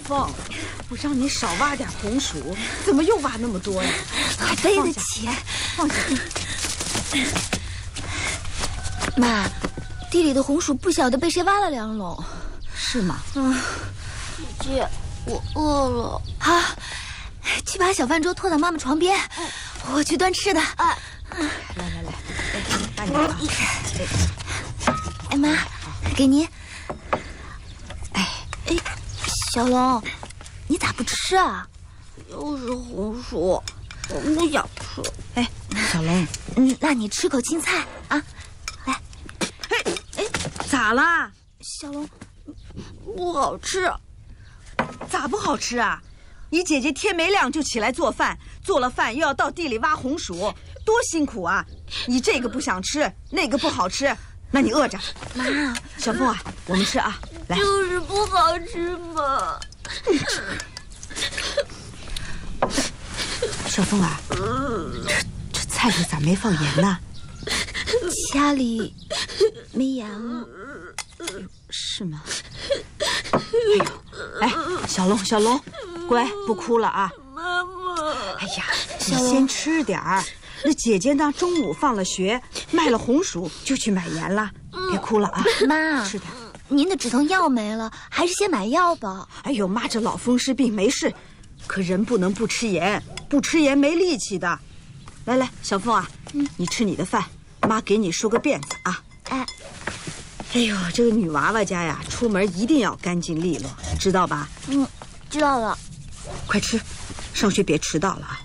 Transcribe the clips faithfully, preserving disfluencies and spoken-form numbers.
凤，不让你少挖点红薯，怎么又挖那么多呀？ 还背得起。 放下。 妈，地里的红薯不晓得被谁挖了两垄。 是吗？ 嗯。姐姐，我饿了。好，去把小饭桌拖到妈妈床边，我去端吃的。啊， 来来来，把你拿。 哎妈，给您。哎哎，小龙，你咋不吃啊？ 又是红薯，我不想吃。 哎，小龙， 嗯，那你吃口青菜啊，来。 哎哎，咋啦？ 小龙， 不好吃。 咋不好吃啊？你姐姐天没亮就起来做饭，做了饭又要到地里挖红薯，多辛苦啊！你这个不想吃，那个不好吃，那你饿着。 妈， 小凤啊，我们吃啊，来。 就是不好吃嘛。 小凤啊，这这菜里咋没放盐呢？ 家里没盐了。 是吗？哎呦，哎，小龙，小龙，乖，不哭了啊！ 妈妈， 哎呀，你先吃点儿。那姐姐呢？中午放了学，卖了红薯就去买盐了。别哭了啊， 妈， 吃点。 您的止痛药没了，还是先买药吧。 哎呦，妈，这老风湿病没事，可人不能不吃盐，不吃盐没力气的。来来，小凤啊，嗯，你吃你的饭，妈给你梳个辫子啊。 哎。 哎呦，这个女娃娃家呀，出门一定要干净利落，知道吧？ 嗯，知道了。 快吃，上学别迟到了啊！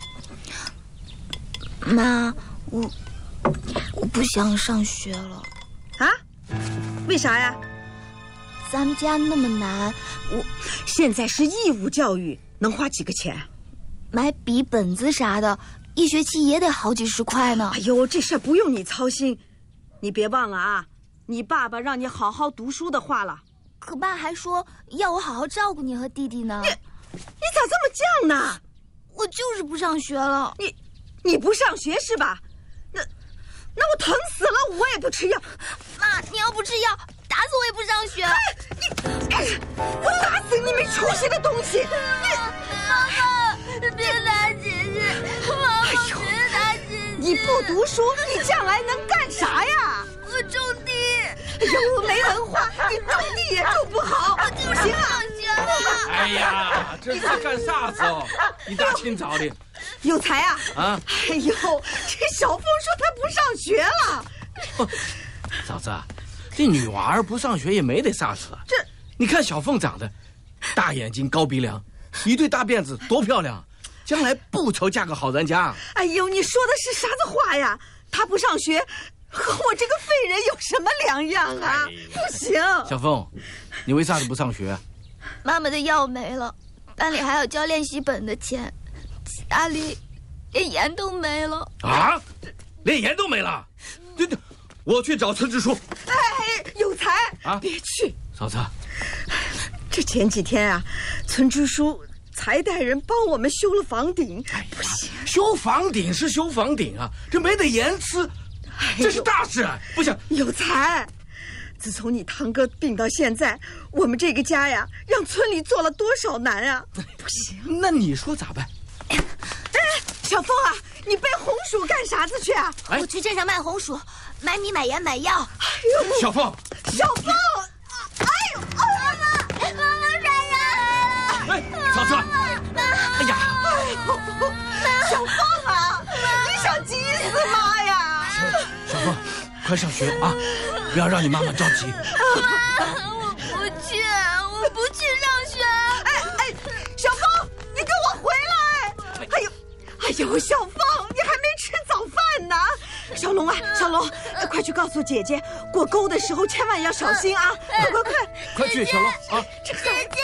妈，我我不想上学了。 啊？为啥呀？ 咱们家那么难，我现在是义务教育，能花几个钱？ 买笔本子啥的，一学期也得好几十块呢。 哎呦，这事儿不用你操心，你别忘了啊。你爸爸让你好好读书的话了， 可爸还说要我好好照顾你和弟弟呢。 你，你咋这么犟呢？ 我就是不上学了。 你，你不上学是吧？那，那我疼死了，我也不吃药。 妈，你要不吃药，打死我也不上学。 哎，你，哎，我打死你没出息的东西！ 妈妈，别打姐姐，妈妈，别打姐姐。 你不读书，你将来能干啥呀？ 我种地。 哎呦，没文化，你种地也种不好。 我就是不上学了。 哎呀，这是干啥子哦？一大清早的。 有才啊！ 啊！ 哎呦，这小凤说她不上学了。 哦、嫂子，这女娃儿不上学也没得啥事。 这， 你看小凤长得，大眼睛高鼻梁，一对大辫子，多漂亮！将来不愁嫁个好人家。 哎呦，你说的是啥子话呀？她不上学。和我这个废人有什么两样啊？哎、不行， 小凤，你为啥子不上学？ 妈妈的药没了，班里还要交练习本的钱，家里连盐都没了。 啊，连盐都没了？对对，我去找村支书。 哎，有才啊！ 别去， 嫂子。 这前几天啊，村支书才带人帮我们修了房顶。 哎不行，修房顶是修房顶啊，这没得盐吃。这是大事啊！不行， 有才。自从你堂哥病到现在，我们这个家呀，让村里做了多少难啊！不行， 那你说咋办？ 哎，小凤啊，你背红薯干啥子去啊？ 哎、我去镇上卖红薯，买米、买盐、买药。 哎呦， 小凤， 小凤，哎呦，妈妈， 妈妈杀人了！ 哎，嫂子，哎呀， 哎呦，小凤啊，你想急死妈呀！ 小凤，快上学啊！不要让你妈妈着急。 妈，我不去，我不去上学。 哎哎，小凤，你给我回来！哎呦，哎呦，小凤，你还没吃早饭呢。小龙啊，小龙，快去告诉姐姐，过沟的时候千万要小心啊！快快快， 快去，小龙啊！ 姐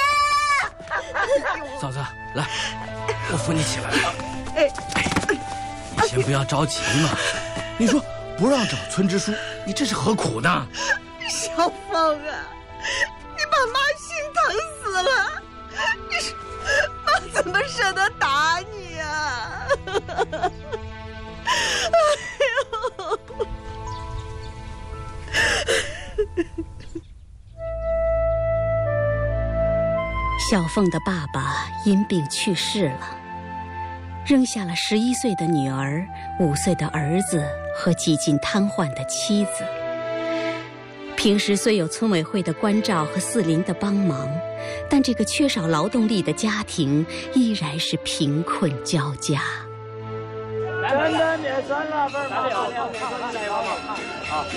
姐， 嫂子，来，我扶你起来。哎哎，你先不要着急嘛。你说。不让找村支书，你这是何苦呢？ 小凤啊，你把妈心疼死了，你是妈怎么舍得打你呀？哎呦！ 小凤的爸爸因病去世了，扔下了十一岁的女儿、五岁的儿子和几近瘫痪的妻子。平时虽有村委会的关照和四邻的帮忙，但这个缺少劳动力的家庭依然是贫困交加。 真的，你算了，不是，好好好好好。